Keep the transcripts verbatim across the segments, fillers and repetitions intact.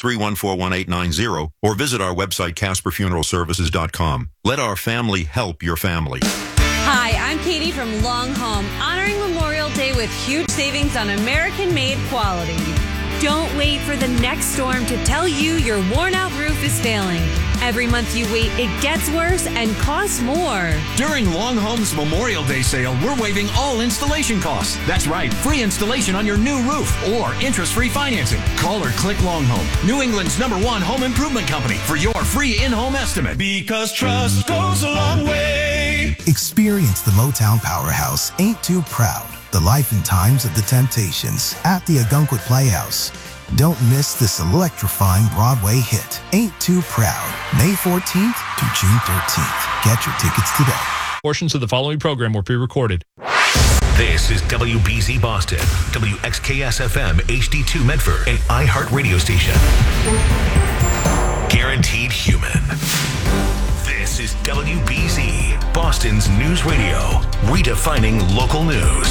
three one four, one eight nine zero or visit our website, casper funeral services dot com. Let our family help your family. Hi, I'm Katie from Long Home, honoring Memorial Day with huge savings on American-made quality. Don't wait for the next storm to tell you your worn-out roof is failing. Every month you wait, it gets worse and costs more. During Long Home's Memorial Day sale, we're waiving all installation costs. That's right, free installation on your new roof or interest-free financing. Call or click Long Home, New England's number one home improvement company, for your free in-home estimate. Because trust goes a long way. Experience the Motown powerhouse, Ain't Too Proud, the life and times of the Temptations at the Ogunquit Playhouse. Don't miss this electrifying Broadway hit, Ain't Too Proud, May fourteenth to June thirteenth. Get your tickets today. Portions of the following program were pre-recorded. This is W B Z Boston, W X K S F M H D two Medford, an iHeart radio station. Guaranteed human. This is W B Z, Boston's news radio, redefining local news.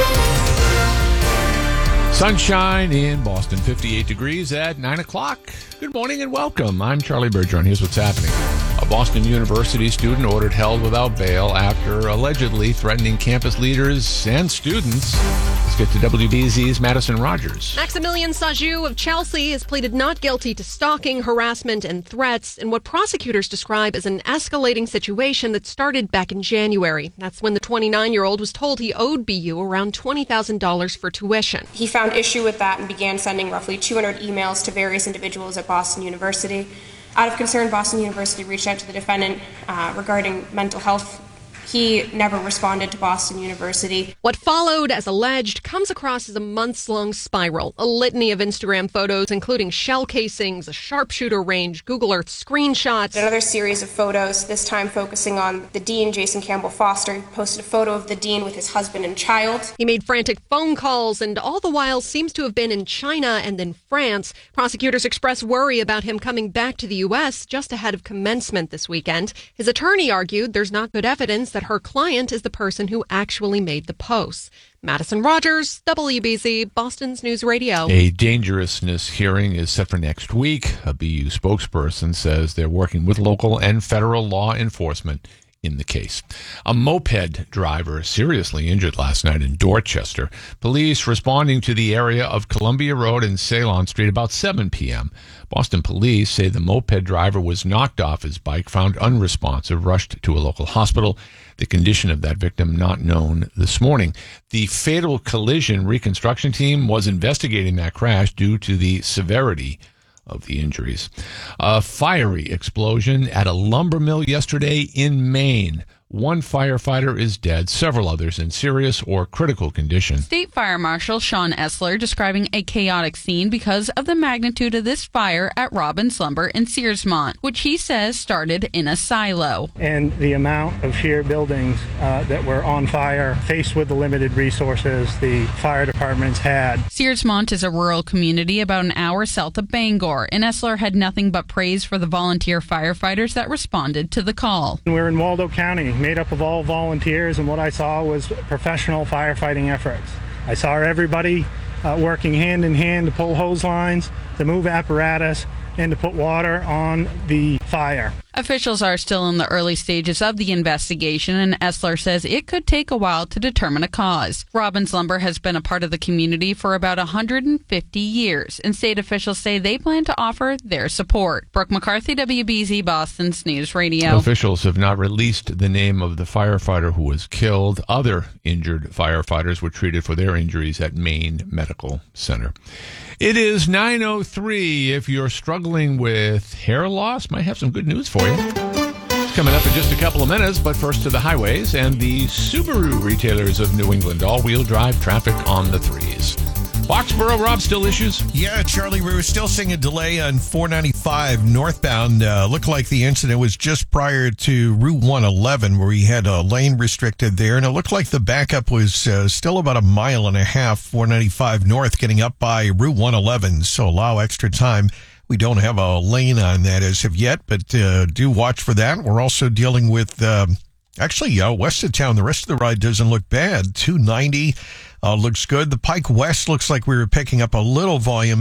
Sunshine in Boston, fifty-eight degrees at nine o'clock. Good morning and welcome. I'm Charlie Bergeron. Here's what's happening. A Boston University student ordered held without bail after allegedly threatening campus leaders and students. Let's get to W B Z's Madison Rogers. Maximilian Sajou of Chelsea has pleaded not guilty to stalking, harassment, and threats in what prosecutors describe as an escalating situation that started back in January. That's when the twenty-nine-year-old was told he owed B U around twenty thousand dollars for tuition. He found issue with that and began sending roughly two hundred emails to various individuals at Boston University. Out of concern, Boston University reached out to the defendant uh, regarding mental health. He never responded to Boston University. What followed, as alleged, comes across as a months-long spiral. A litany of Instagram photos, including shell casings, a sharpshooter range, Google Earth screenshots. Another series of photos, this time focusing on the dean, Jason Campbell Foster. He posted a photo of the dean with his husband and child. He made frantic phone calls, and all the while seems to have been in China and then France. Prosecutors express worry about him coming back to the U S just ahead of commencement this weekend. His attorney argued there's not good evidence that her client is the person who actually made the posts. Madison Rogers, W B Z, Boston's News Radio. A dangerousness hearing is set for next week. A B U spokesperson says they're working with local and federal law enforcement in the case. A moped driver seriously injured last night in Dorchester. Police responding to the area of Columbia Road and Ceylon Street about seven p.m. Boston police say the moped driver was knocked off his bike, found unresponsive, rushed to a local hospital. The condition of that victim not known this morning. The fatal collision reconstruction team was investigating that crash due to the severity of the injuries. A fiery explosion at a lumber mill yesterday in Maine. One firefighter is dead, several others in serious or critical condition. State Fire Marshal Sean Essler describing a chaotic scene because of the magnitude of this fire at Robbins Lumber in Searsmont, which he says started in a silo. And the amount of sheer buildings uh, that were on fire, faced with the limited resources the fire departments had. Searsmont is a rural community about an hour south of Bangor, and Essler had nothing but praise for the volunteer firefighters that responded to the call. We're in Waldo County, made up of all volunteers, and what I saw was professional firefighting efforts. I saw everybody uh, working hand in hand to pull hose lines, to move apparatus, and to put water on the fire. Officials are still in the early stages of the investigation, and Essler says it could take a while to determine a cause. Robbins Lumber has been a part of the community for about one hundred fifty years, and state officials say they plan to offer their support. Brooke McCarthy, W B Z, Boston's News Radio. Officials have not released the name of the firefighter who was killed. Other injured firefighters were treated for their injuries at Maine Medical Center. It is nine oh three. If you're struggling with hair loss, might have some good news for you. It's coming up in just a couple of minutes, but first to the highways and the Subaru retailers of New England. All-wheel drive traffic on the threes. Foxborough, Rob, still issues? Yeah, Charlie, we were still seeing a delay on four ninety-five northbound. Uh, looked like the incident was just prior to Route one eleven, where we had a lane restricted there, and it looked like the backup was uh, still about a mile and a half, four ninety-five north, getting up by Route one eleven, so allow extra time. We don't have a lane on that as of yet, but uh, do watch for that. We're also dealing with... Uh, Actually, uh, west of town, the rest of the ride doesn't look bad. two ninety uh, looks good. The Pike West looks like we were picking up a little volume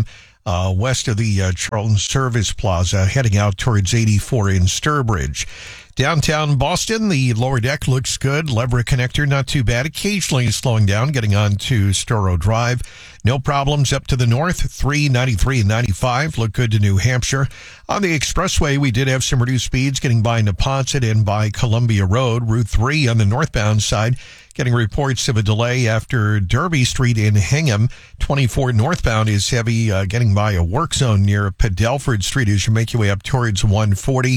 uh, west of the uh, Charlton Service Plaza, heading out towards eighty-four in Sturbridge. Downtown Boston, the lower deck looks good. Leverett Connector, not too bad. Occasionally slowing down, getting on to Storrow Drive. No problems up to the north. three, ninety-three, and ninety-five look good to New Hampshire. On the expressway, we did have some reduced speeds getting by Neponset and by Columbia Road. Route three on the northbound side, getting reports of a delay after Derby Street in Hingham. twenty-four northbound is heavy, uh, getting by a work zone near Padelford Street as you make your way up towards one forty.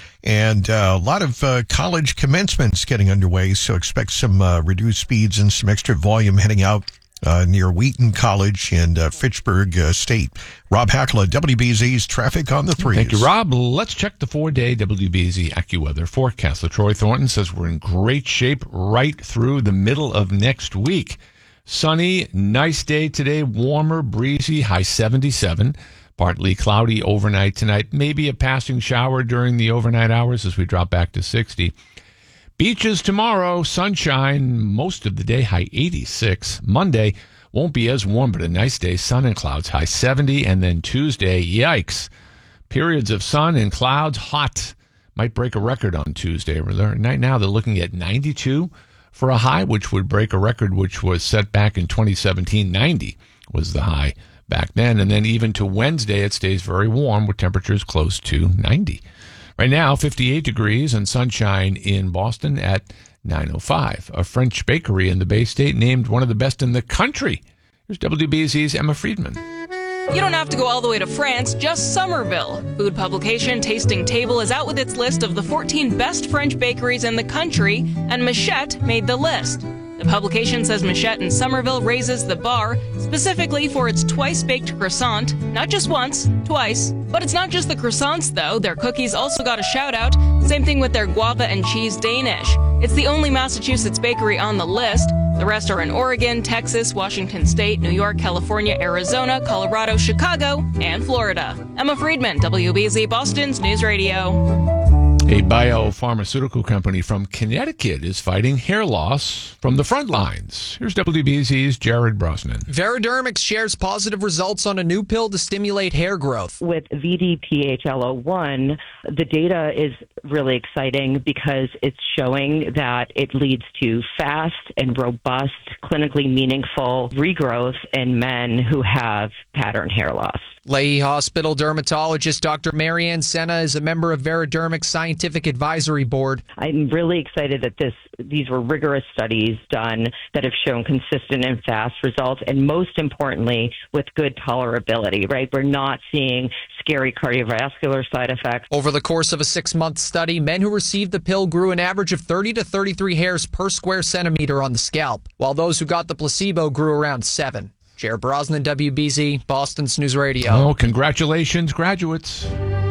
And uh, a lot of uh, college commencements getting underway, so expect some uh, reduced speeds and some extra volume heading out uh, near Wheaton College and uh, Fitchburg uh, State. Rob Hackler, W B Z's Traffic on the Threes. Thank you, Rob. Let's check the four-day W B Z AccuWeather forecast. LaTroy Thornton says we're in great shape right through the middle of next week. Sunny, nice day today, warmer, breezy, high seventy-seven. Partly cloudy overnight tonight. Maybe a passing shower during the overnight hours as we drop back to sixty. Beaches tomorrow, sunshine most of the day, high eighty-six. Monday won't be as warm, but a nice day, sun and clouds, high seventy. And then Tuesday, yikes. Periods of sun and clouds, hot. Might break a record on Tuesday. Right now they're looking at ninety-two for a high, which would break a record which was set back in twenty seventeen. ninety was the high back then. And then even to Wednesday, it stays very warm with temperatures close to ninety. Right now, fifty-eight degrees and sunshine in Boston at nine oh five. A French bakery in the Bay State named one of the best in the country. Here's W B Z's Emma Friedman. You don't have to go all the way to France, just Somerville. Food publication Tasting Table is out with its list of the fourteen best French bakeries in the country, and Machette made the list. The publication says Machette in Somerville raises the bar, specifically for its twice-baked croissant. Not just once, twice. But it's not just the croissants, though. Their cookies also got a shout-out. Same thing with their guava and cheese Danish. It's the only Massachusetts bakery on the list. The rest are in Oregon, Texas, Washington State, New York, California, Arizona, Colorado, Chicago, and Florida. Emma Friedman, W B Z Boston's News Radio. A biopharmaceutical company from Connecticut is fighting hair loss from the front lines. Here's W B Z's Jared Brosnan. Veridermics shares positive results on a new pill to stimulate hair growth. With V D P H L O one, the data is really exciting because it's showing that it leads to fast and robust, clinically meaningful regrowth in men who have pattern hair loss. Lahey Hospital dermatologist Doctor Marianne Senna is a member of Veridermic's Scientific Advisory Board. I'm really excited that this these were rigorous studies done that have shown consistent and fast results, and most importantly, with good tolerability, right? We're not seeing scary cardiovascular side effects. Over the course of a six-month study, men who received the pill grew an average of thirty to thirty-three hairs per square centimeter on the scalp, while those who got the placebo grew around seven. Jared Brosnan, W B Z, Boston's News Radio. Oh, congratulations, graduates.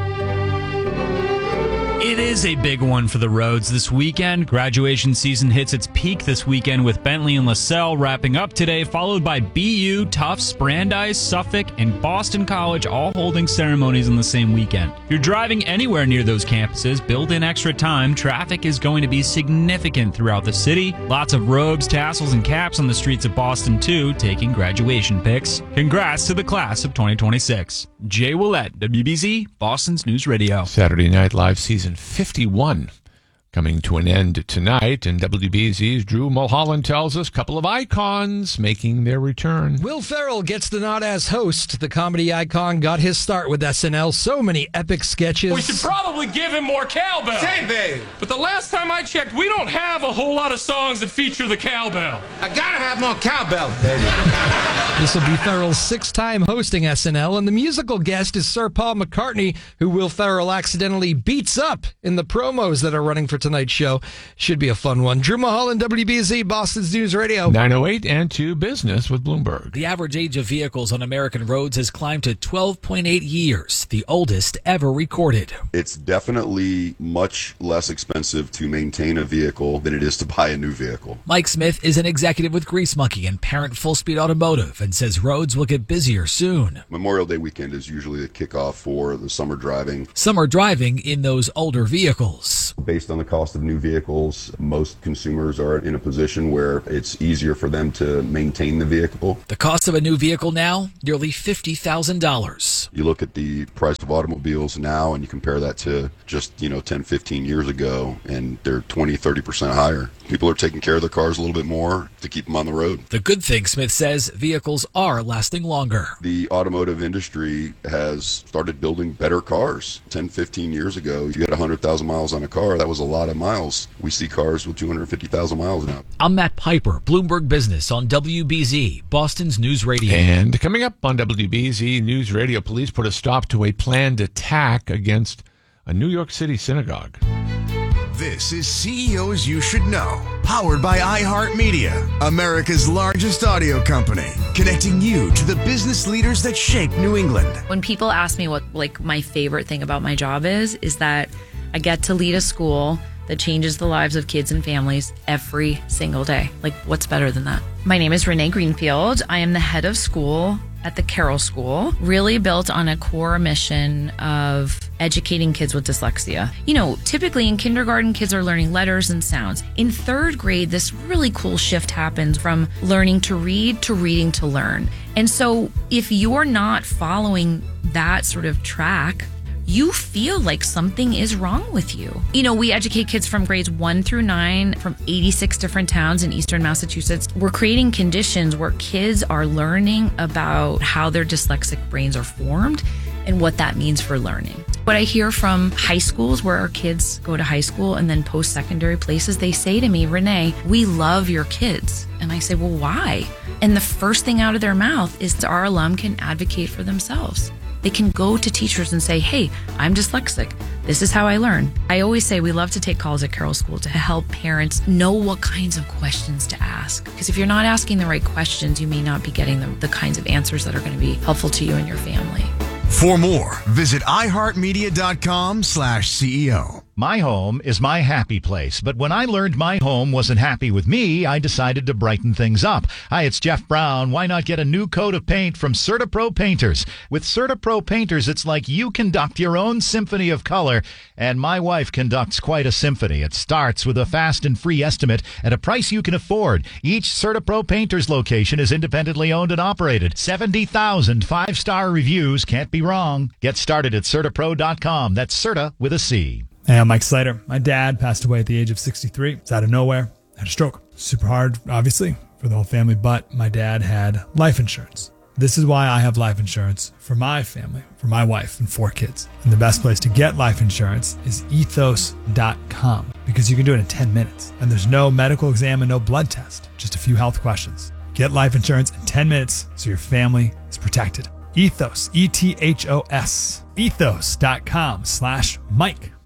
It is a big one for the roads this weekend. Graduation season hits its peak this weekend with Bentley and LaSalle wrapping up today, followed by B U, Tufts, Brandeis, Suffolk, and Boston College all holding ceremonies on the same weekend. If you're driving anywhere near those campuses, build in extra time. Traffic is going to be significant throughout the city. Lots of robes, tassels, and caps on the streets of Boston, too, taking graduation pics. Congrats to the class of twenty twenty-six. Jay Willett, W B Z, Boston's News Radio. Saturday Night Live season fifty-one coming to an end tonight, and W B Z's Drew Mulholland tells us a couple of icons making their return. Will Ferrell gets the nod as host. The comedy icon got his start with S N L. So many epic sketches. We should probably give him more cowbell. Say, babe. But the last time I checked, we don't have a whole lot of songs that feature the cowbell. I gotta have more cowbell, baby. This will be Ferrell's sixth time hosting S N L, and the musical guest is Sir Paul McCartney, who Will Ferrell accidentally beats up in the promos that are running for tonight's show. Should be a fun one. Drew Mulholland, W B Z, Boston's News Radio. nine oh eight and to business with Bloomberg. The average age of vehicles on American roads has climbed to twelve point eight years, the oldest ever recorded. It's definitely much less expensive to maintain a vehicle than it is to buy a new vehicle. Mike Smith is an executive with Grease Monkey and parent Full Speed Automotive, a Robin says roads will get busier soon. Memorial Day weekend is usually the kickoff for the summer driving. Summer driving in those older vehicles. Based on the cost of new vehicles, most consumers are in a position where it's easier for them to maintain the vehicle. The cost of a new vehicle now, nearly fifty thousand dollars. You look at the price of automobiles now and you compare that to just, you know, ten, fifteen years ago, and they're twenty, thirty percent higher. People are taking care of their cars a little bit more to keep them on the road. The good thing, Smith says, vehicles are lasting longer. The automotive industry has started building better cars. ten, fifteen years ago, if you had one hundred thousand miles on a car, that was a lot of miles. We see cars with two hundred fifty thousand miles now. I'm Matt Piper, Bloomberg Business on W B Z, Boston's News Radio. And coming up on W B Z News Radio, police put a stop to a planned attack against a New York City synagogue. This is C E Os You Should Know, powered by iHeartMedia, America's largest audio company, connecting you to the business leaders that shape New England. When people ask me what like my favorite thing about my job is, is that I get to lead a school that changes the lives of kids and families every single day. Like, what's better than that? My name is Renee Greenfield. I am the head of school at the Carroll School, really built on a core mission of educating kids with dyslexia. You know, typically in kindergarten, kids are learning letters and sounds. In third grade, this really cool shift happens from learning to read to reading to learn. And so if you're not following that sort of track, you feel like something is wrong with you. You know, we educate kids from grades one through nine from eighty-six different towns in Eastern Massachusetts. We're creating conditions where kids are learning about how their dyslexic brains are formed and what that means for learning. What I hear from high schools where our kids go to high school and then post-secondary places, they say to me, Renee, we love your kids. And I say, well, why? And the first thing out of their mouth is our alum can advocate for themselves. They can go to teachers and say, hey, I'm dyslexic. This is how I learn. I always say we love to take calls at Carroll School to help parents know what kinds of questions to ask. Because if you're not asking the right questions, you may not be getting the, the kinds of answers that are going to be helpful to you and your family. For more, visit iHeartMedia.com slash CEO. My home is my happy place, but when I learned my home wasn't happy with me, I decided to brighten things up. Hi, it's Jeff Brown. Why not get a new coat of paint from CertaPro Painters? With CertaPro Painters, it's like you conduct your own symphony of color, and my wife conducts quite a symphony. It starts with a fast and free estimate at a price you can afford. Each CertaPro Painters location is independently owned and operated. seventy thousand five-star reviews. Can't be wrong. Get started at Certapro dot com. That's Certa with a C. Hey, I'm Mike Slater. My dad passed away at the age of sixty-three. It's out of nowhere. Had a stroke. Super hard, obviously, for the whole family, but my dad had life insurance. This is why I have life insurance for my family, for my wife and four kids. And the best place to get life insurance is ethos dot com because you can do it in ten minutes. And there's no medical exam and no blood test, just a few health questions. Get life insurance in ten minutes so your family is protected. Ethos, E T H O S, ethos dot com slash Mike.